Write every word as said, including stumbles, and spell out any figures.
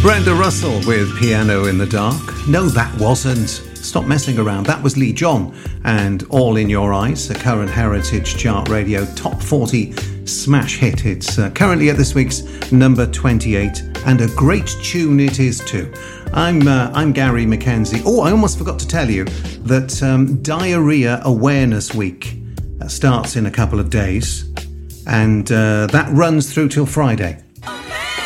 Brenda Russell with Piano in the Dark. No, that wasn't. Stop messing around. That was Lee John and All in Your Eyes, a current Heritage Chart Radio top forty smash hit. It's uh, currently at this week's number twenty-eight, and a great tune it is too. I'm uh, I'm Gary Mackenzie. Oh, I almost forgot to tell you that um, Diarrhea Awareness Week uh, starts in a couple of days, and uh, that runs through till Friday.